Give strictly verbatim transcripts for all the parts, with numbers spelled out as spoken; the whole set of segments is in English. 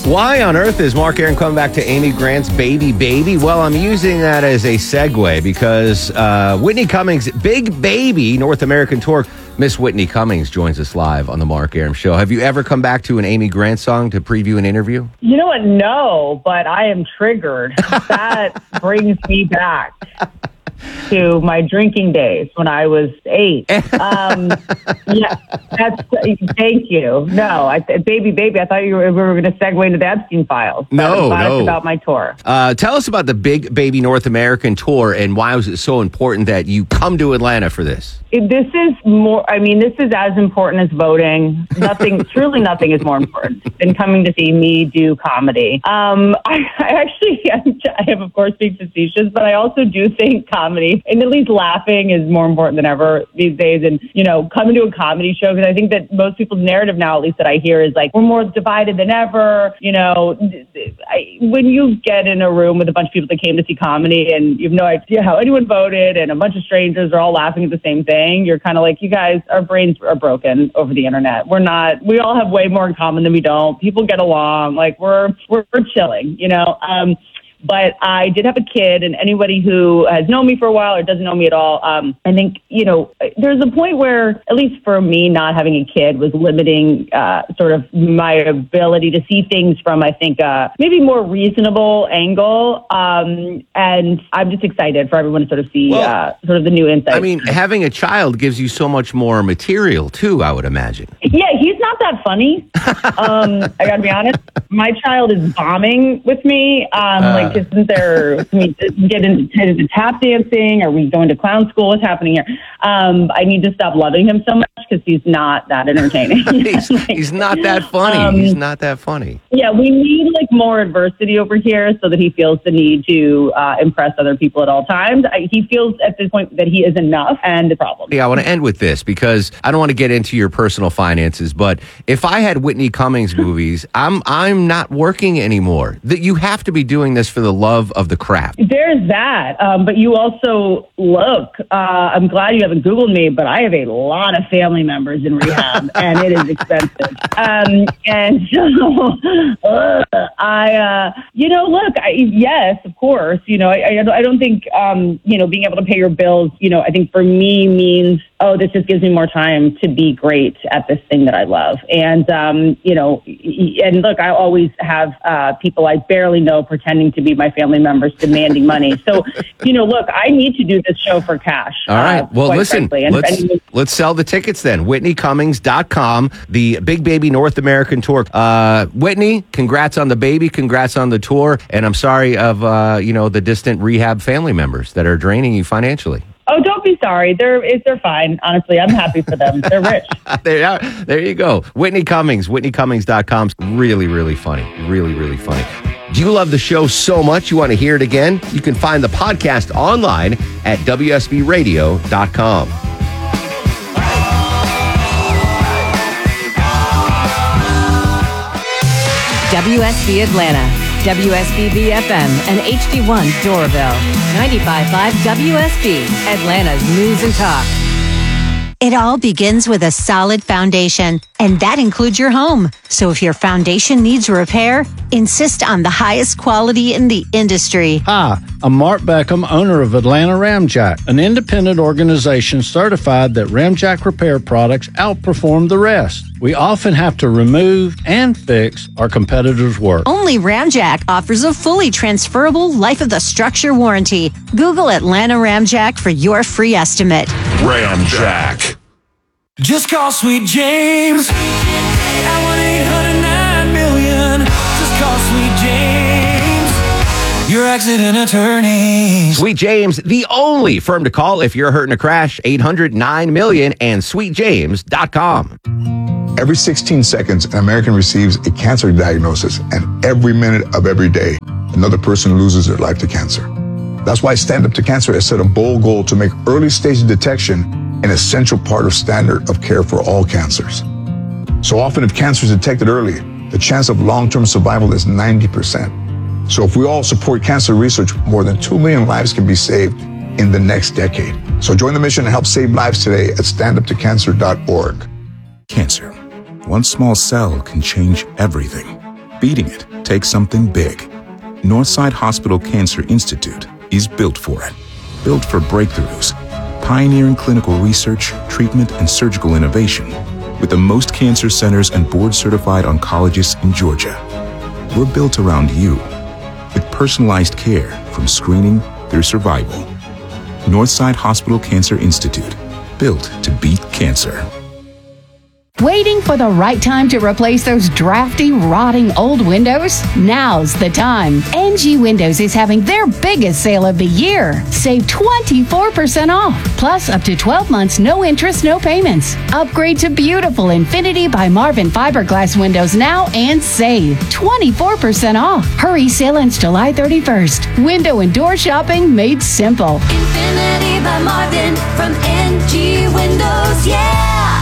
Why on earth is Mark Aron coming back to Amy Grant's Baby Baby? Well, I'm using that as a segue because uh, Whitney Cummings' Big Baby North American Tour. Miss Whitney Cummings joins us live on the Mark Aron Show. Have you ever come back to an Amy Grant song to preview an interview? You know what? No, but I am triggered. That brings me back to my drinking days when I was eight. Um, yeah, that's, thank you. No, I, baby, baby, I thought you were, we were going to segue into the Epstein files. No, no. About my tour. Uh, tell us about the Big Baby North American Tour and why was it so important that you come to Atlanta for this? This is more, I mean, this is as important as voting. Nothing, truly nothing is more important than coming to see me do comedy. Um, I, I actually, I am of course being facetious, but I also do think comedy, and at least laughing, is more important than ever these days. And, you know, coming to a comedy show, because I think that most people's narrative now, at least that I hear, is like, we're more divided than ever. You know, I, when you get in a room with a bunch of people that came to see comedy and you have no idea how anyone voted and a bunch of strangers are all laughing at the same thing, you're kind of like, you guys, our brains are broken over the internet. We're not, we all have way more in common than we don't. People get along. Like we're, we're, we're chilling, you know? Um, But I did have a kid, and anybody who has known me for a while or doesn't know me at all, um, I think, you know, there's a point where, at least for me, not having a kid was limiting uh, sort of my ability to see things from, I think, uh, maybe more reasonable angle. Um, and I'm just excited for everyone to sort of see well, uh, sort of the new insights. I mean, having a child gives you so much more material, too, I would imagine. Yeah, he's not that funny. um, I got to be honest. My child is bombing with me. Um, uh, like, isn't there, can we get into, into tap dancing? Are we going to clown school? What's happening here? Um, I need to stop loving him so much because he's not that entertaining. he's, like, he's not that funny. Um, he's not that funny. Yeah, we need like more adversity over here so that he feels the need to uh, impress other people at all times. I, he feels at this point that he is enough, and the problem. Yeah, I want to end with this because I don't want to get into your personal finances, but if I had Whitney Cummings movies, I'm I'm not working anymore. That you have to be doing this for the love of the craft. There's that, um, but you also look. Uh, I'm glad you haven't Googled me, but I have a lot of family members in rehab, and it is expensive. Um, and so uh, I, uh, you know, look, I, yes, of course, you know, I, I don't think, um, you know, being able to pay your bills, you know, I think for me means, oh, this just gives me more time to be great at this thing that I love. And, um, you know, and look, I always have uh, people I barely know pretending to be my family members demanding money. So, you know, look, I need to do this show for cash. All right. Uh, well, listen, and, let's, and, let's sell the tickets then. Whitney Cummings dot com, the Big Baby North American Tour. Uh, Whitney, congrats on the baby. Congrats on the tour. And I'm sorry of, uh, you know, the distant rehab family members that are draining you financially. Oh, don't be sorry. They're they're fine. Honestly, I'm happy for them. They're rich. there, there you go. Whitney Cummings, Whitney Cummings dot com. Really, really funny. Really, really funny. Do you love the show so much you want to hear it again? You can find the podcast online at W S B radio dot com. W S B Atlanta, W S B B F M, and H D one Doraville. ninety-five point five W S B, Atlanta's News and Talk. It all begins with a solid foundation, and that includes your home. So if your foundation needs repair, insist on the highest quality in the industry. Hi, I'm Mark Beckham, owner of Atlanta Ramjack, an independent organization certified that Ramjack repair products outperform the rest. We often have to remove and fix our competitors' work. Only Ramjack offers a fully transferable life of the structure warranty. Google Atlanta Ramjack for your free estimate. Ramjack. Just call Sweet James at one eight hundred nine million. Just call Sweet James, your accident attorney. Sweet James, the only firm to call if you're hurt in a crash. eight hundred nine million and sweet james dot com. Every sixteen seconds, an American receives a cancer diagnosis, and every minute of every day, another person loses their life to cancer. That's why Stand Up to Cancer has set a bold goal to make early stage detection an essential part of standard of care for all cancers. So often, if cancer is detected early, the chance of long-term survival is ninety percent. So if we all support cancer research, more than two million lives can be saved in the next decade. So join the mission and help save lives today at stand up to cancer dot org. Cancer. One small cell can change everything. Beating it takes something big. Northside Hospital Cancer Institute is built for it. Built for breakthroughs, pioneering clinical research, treatment, and surgical innovation, with the most cancer centers and board-certified oncologists in Georgia. We're built around you, with personalized care from screening through survival. Northside Hospital Cancer Institute, built to beat cancer. Waiting for the right time to replace those drafty, rotting old windows? Now's the time. N G Windows is having their biggest sale of the year. Save twenty-four percent off, plus up to twelve months, no interest, no payments. Upgrade to beautiful Infinity by Marvin fiberglass windows now and save twenty-four percent off. Hurry, sale ends July thirty-first. Window and door shopping made simple. Infinity by Marvin from N G Windows, yeah!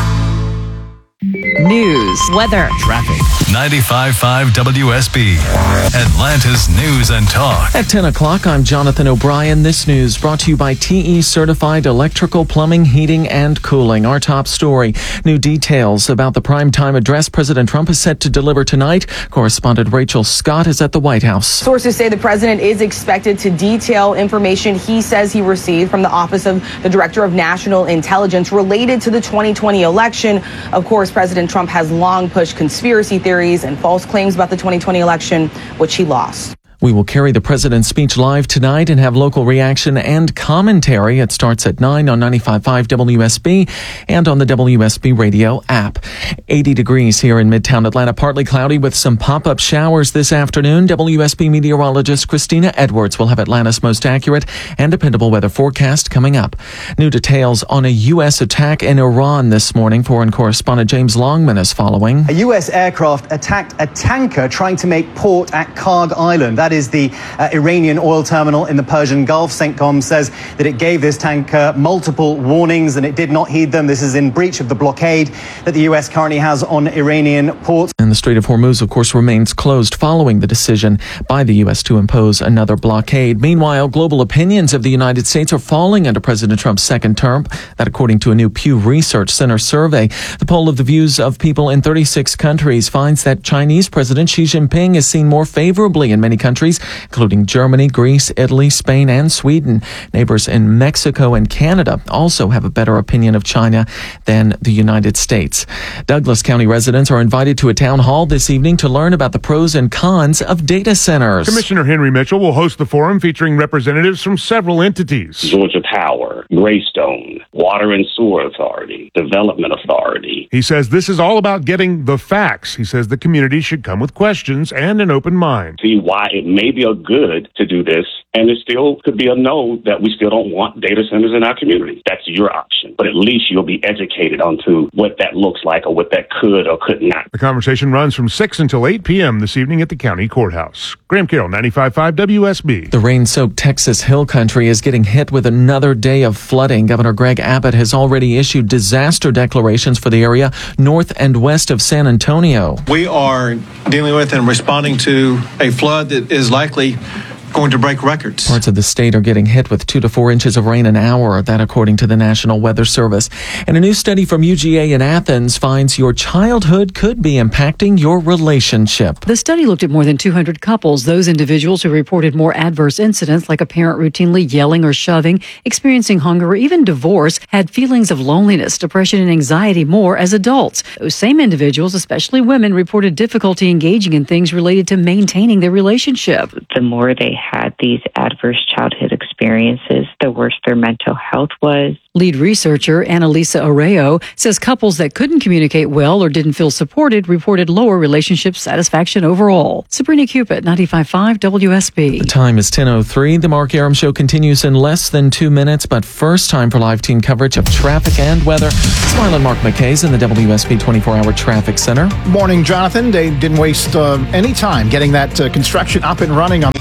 News, weather, traffic. ninety-five point five W S B, Atlanta's News and Talk. At ten o'clock, I'm Jonathan O'Brien. This news brought to you by T E Certified Electrical, Plumbing, Heating, and Cooling. Our top story. New details about the primetime address President Trump is set to deliver tonight. Correspondent Rachel Scott is at the White House. Sources say the president is expected to detail information he says he received from the Office of the Director of National Intelligence related to the twenty twenty election. Of course, President Trump has long pushed conspiracy theories and false claims about the twenty twenty election, which he lost. We will carry the president's speech live tonight and have local reaction and commentary. It starts at nine on ninety-five point five W S B and on the W S B radio app. eighty degrees here in Midtown Atlanta, partly cloudy with some pop-up showers this afternoon. W S B meteorologist Christina Edwards will have Atlanta's most accurate and dependable weather forecast coming up. New details on a U S attack in Iran this morning. Foreign correspondent James Longman is following. A U S aircraft attacked a tanker trying to make port at Karg Island. That is the uh, Iranian oil terminal in the Persian Gulf. CENTCOM says that it gave this tanker multiple warnings and it did not heed them. This is in breach of the blockade that the U S currently has on Iranian ports. And the Strait of Hormuz, of course, remains closed following the decision by the U S to impose another blockade. Meanwhile, global opinions of the United States are falling under President Trump's second term. That according to a new Pew Research Center survey. The poll of the views of people in thirty-six countries finds that Chinese President Xi Jinping is seen more favorably in many countries, including Germany, Greece, Italy, Spain, and Sweden. Neighbors in Mexico and Canada also have a better opinion of China than the United States. Douglas County residents are invited to a town hall this evening to learn about the pros and cons of data centers. Commissioner Henry Mitchell will host the forum featuring representatives from several entities. Georgia Power, Greystone, Water and Sewer Authority, Development Authority. He says this is all about getting the facts. He says the community should come with questions and an open mind. See why it may be a good to do this, and it still could be a no, that we still don't want data centers in our community. That's your option. But at least you'll be educated onto what that looks like or what that could or could not. The conversation runs from six until eight p.m. this evening at the county courthouse. Graham Carroll, ninety-five point five W S B. The rain-soaked Texas Hill Country is getting hit with another day of flooding. Governor Greg Abbott has already issued disaster declarations for the area north and west of San Antonio. We are dealing with and responding to a flood that is likely going to break records. Parts of the state are getting hit with two to four inches of rain an hour, that according to the National Weather Service. And a new study from U G A in Athens finds your childhood could be impacting your relationship. The study looked at more than two hundred couples. Those individuals who reported more adverse incidents, like a parent routinely yelling or shoving, experiencing hunger, or even divorce, had feelings of loneliness, depression, and anxiety more as adults. Those same individuals, especially women, reported difficulty engaging in things related to maintaining their relationship. The more they had these adverse childhood experiences, the worse their mental health was. Lead researcher Annalisa Arreo says couples that couldn't communicate well or didn't feel supported reported lower relationship satisfaction overall. Sabrina Cupid, ninety-five point five W S B. The time is ten oh three. The Mark Aram Show continues in less than two minutes, but first time for live team coverage of traffic and weather. Smiling Mark McKay's in the W S B twenty-four hour Traffic Center. Morning, Jonathan. They didn't waste uh, any time getting that uh, construction up and running on the East Freeway.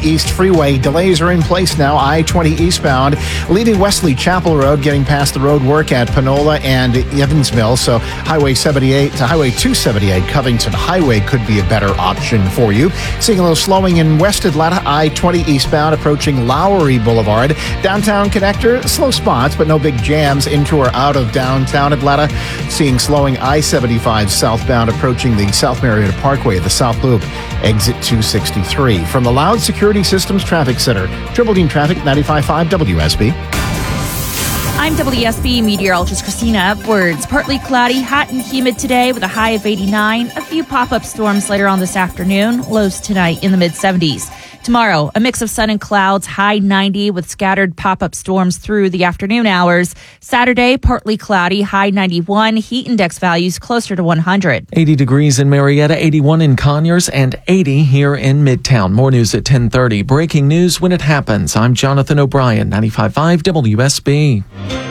freeway. Delays are in place now. I twenty eastbound, leaving Wesley Chapel Road, getting past the road work at Panola and Evansville. So Highway seventy-eight to Highway two seventy-eight, Covington Highway could be a better option for you. Seeing a little slowing in West Atlanta, I twenty eastbound, approaching Lowry Boulevard. Downtown connector, slow spots, but no big jams into or out of downtown Atlanta. Seeing slowing I seventy-five southbound, approaching the South Marietta Parkway at the South Loop, exit two sixty-three. From the Loud Security Systems Traffic Center, Triple Dean Traffic, ninety-five point five W S B. I'm W S B meteorologist Christina Edwards. Partly cloudy, hot and humid today with a high of eighty-nine. A few pop-up storms later on this afternoon. Lows tonight in the mid-seventies. Tomorrow, a mix of sun and clouds, high ninety with scattered pop-up storms through the afternoon hours. Saturday, partly cloudy, high ninety-one. Heat index values closer to one hundred. eighty degrees in Marietta, eighty-one in Conyers, and eighty here in Midtown. More news at ten thirty. Breaking news when it happens. I'm Jonathan O'Brien, ninety-five point five W S B.